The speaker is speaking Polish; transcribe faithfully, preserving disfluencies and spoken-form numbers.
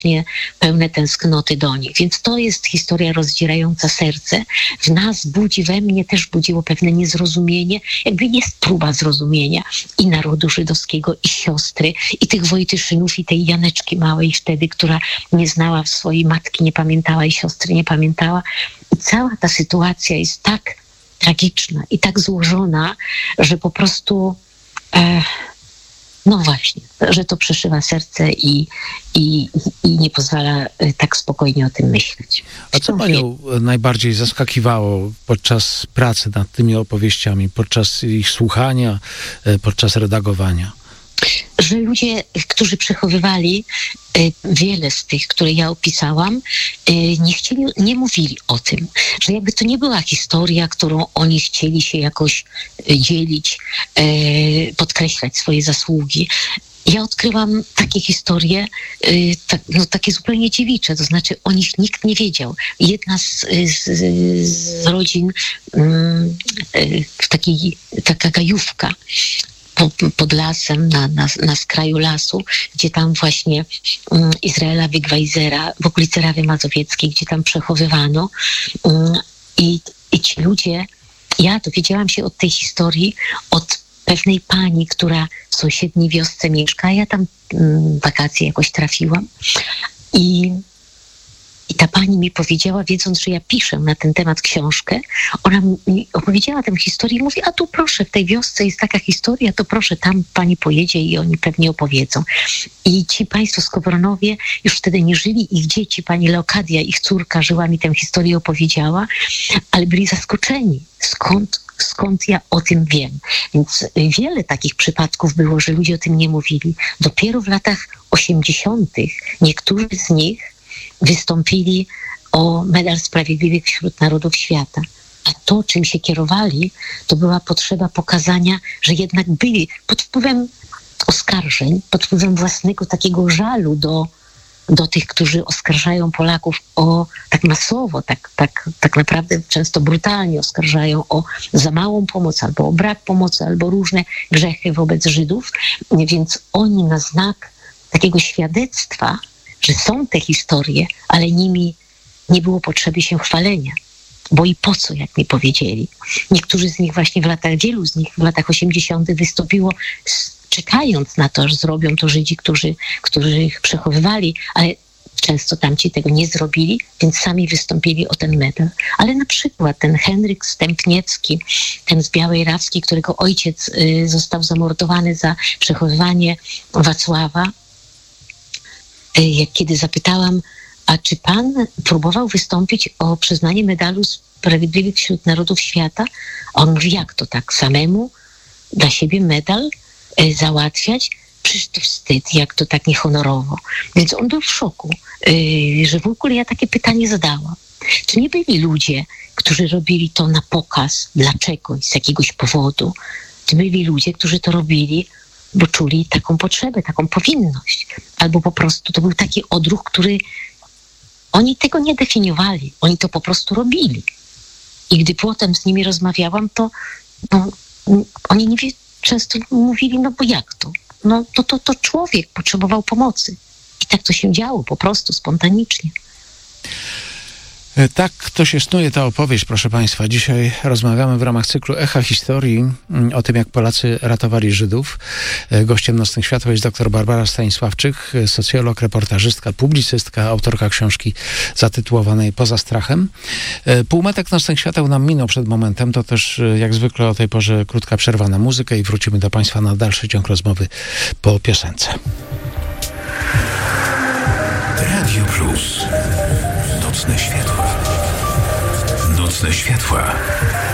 właśnie pełne tęsknoty do nich. Więc to jest historia rozdzierająca serce. W nas budzi, we mnie też budziło pewne niezrozumienie. Jakby jest próba zrozumienia i narodu żydowskiego, i siostry, i tych Wojtyszynów, i tej Janeczki małej wtedy, która nie znała swojej matki, nie pamiętała i siostry nie pamiętała. I cała ta sytuacja jest tak tragiczna i tak złożona, że po prostu e, no właśnie, że to przeszywa serce i, i, i nie pozwala tak spokojnie o tym myśleć. A co panią najbardziej zaskakiwało podczas pracy nad tymi opowieściami, podczas ich słuchania, podczas redagowania? Że ludzie, którzy przechowywali wiele z tych, które ja opisałam, nie chcieli, nie mówili o tym, że jakby to nie była historia, którą oni chcieli się jakoś dzielić, podkreślać swoje zasługi. Ja odkryłam takie historie, tak, no, takie zupełnie dziewicze, to znaczy o nich nikt nie wiedział. Jedna z, z, z rodzin, w takiej, taka gajówka, pod lasem, na, na, na skraju lasu, gdzie tam właśnie um, Izraela Wigwajzera, w okolicy Rawy Mazowieckiej, gdzie tam przechowywano. Um, i, I ci ludzie, ja dowiedziałam się od tej historii, od pewnej pani, która w sąsiedniej wiosce mieszka. Ja tam um, wakacje jakoś trafiłam. I I ta pani mi powiedziała, wiedząc, że ja piszę na ten temat książkę, ona mi opowiedziała tę historię i mówi, a tu proszę, w tej wiosce jest taka historia, to proszę, tam pani pojedzie i oni pewnie opowiedzą. I ci państwo z Kowronowie już wtedy nie żyli, ich dzieci, pani Leokadia, ich córka żyła, mi tę historię opowiedziała, ale byli zaskoczeni, skąd, skąd ja o tym wiem. Więc wiele takich przypadków było, że ludzie o tym nie mówili. Dopiero w latach osiemdziesiątych niektórzy z nich wystąpili o Medal Sprawiedliwych wśród Narodów Świata. A to, czym się kierowali, to była potrzeba pokazania, że jednak byli pod wpływem oskarżeń, pod wpływem własnego takiego żalu do, do tych, którzy oskarżają Polaków o tak masowo, tak, tak, tak naprawdę często brutalnie oskarżają o za małą pomoc, albo o brak pomocy, albo różne grzechy wobec Żydów. Więc oni na znak takiego świadectwa, że są te historie, ale nimi nie było potrzeby się chwalenia. Bo i po co, jak mi powiedzieli. Niektórzy z nich właśnie w latach, wielu z nich w latach osiemdziesiątych wystąpiło czekając na to, że zrobią to Żydzi, którzy, którzy ich przechowywali, ale często tamci tego nie zrobili, więc sami wystąpili o ten medal. Ale na przykład ten Henryk Stępniewski, ten z Białej Rawskiej, którego ojciec y, został zamordowany za przechowywanie Wacława, jak kiedy zapytałam, a czy pan próbował wystąpić o przyznanie medalu Sprawiedliwych wśród Narodów Świata? A on mówi, jak to tak samemu dla siebie medal e, załatwiać? Przecież to wstyd, jak to tak niehonorowo. Więc on był w szoku, e, że w ogóle ja takie pytanie zadałam. Czy nie byli ludzie, którzy robili to na pokaz, dlaczego, z jakiegoś powodu? Czy byli ludzie, którzy to robili, bo czuli taką potrzebę, taką powinność. Albo po prostu to był taki odruch, który oni tego nie definiowali. Oni to po prostu robili. I gdy potem z nimi rozmawiałam, to no, oni nie wie, często mówili, no bo jak to? No to, to, to człowiek potrzebował pomocy. I tak to się działo, po prostu, spontanicznie. Tak to się snuje ta opowieść, proszę Państwa. Dzisiaj rozmawiamy w ramach cyklu Echa Historii o tym, jak Polacy ratowali Żydów. Gościem Nocnych Światła jest dr Barbara Stanisławczyk, socjolog, reportażystka, publicystka, autorka książki zatytułowanej Poza strachem. Półmetek Nocnych Świateł nam minął przed momentem. To też jak zwykle o tej porze krótka przerwa na muzykę i wrócimy do Państwa na dalszy ciąg rozmowy po piosence. Radio Plus. Nocne światła. Nocne światła.